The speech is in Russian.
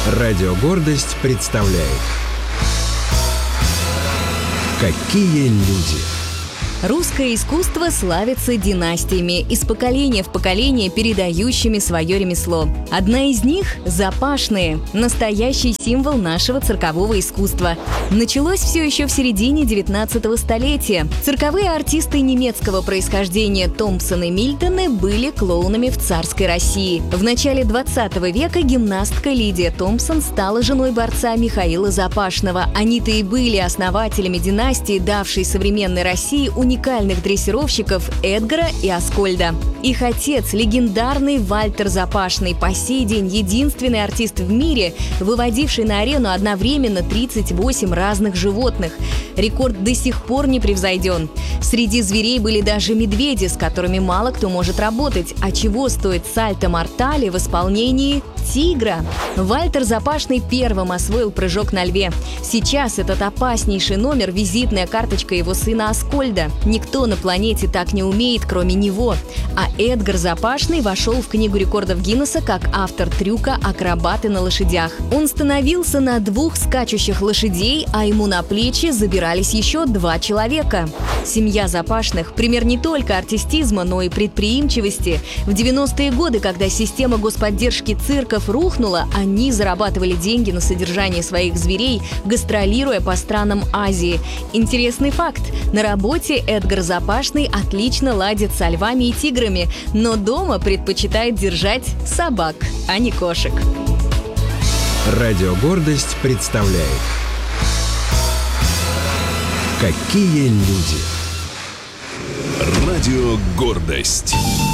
Радио «Гордость» представляет «Какие люди». Русское искусство славится династиями, из поколения в поколение передающими свое ремесло. Одна из них – запашные, настоящий символ нашего циркового искусства. Началось все еще в середине 19 столетия. Цирковые артисты немецкого происхождения Томпсон и Мильтоны были клоунами в царской России. В начале 20 века гимнастка Лидия Томпсон стала женой борца Михаила Запашного. Они-то и были основателями династии, давшей современной России уникальных дрессировщиков Эдгара и Аскольда. Их отец, легендарный Вальтер Запашный, по сей день единственный артист в мире, выводивший на арену одновременно 38 разных животных. Рекорд до сих пор не превзойден. Среди зверей были даже медведи, с которыми мало кто может работать. А чего стоит сальто-мортале в исполнении тигра? Вальтер Запашный первым освоил прыжок на льве. Сейчас этот опаснейший номер – визитная карточка его сына Аскольда. Никто на планете так не умеет, кроме него. А Эдгар Запашный вошел в Книгу рекордов Гиннесса как автор трюка «Акробаты на лошадях». Он становился на 2 скачущих лошадей, а ему на плечи забирались еще 2 человека. Семья Запашных – пример не только артистизма, но и предприимчивости. В 90-е годы, когда система господдержки цирков рухнула, они зарабатывали деньги на содержание своих зверей, гастролируя по странам Азии. Интересный факт – на работе Эдгар Запашный отлично ладит со львами и тиграми, но дома предпочитает держать собак, а не кошек. Радио «Гордость» представляет «Какие люди». Радио «Гордость».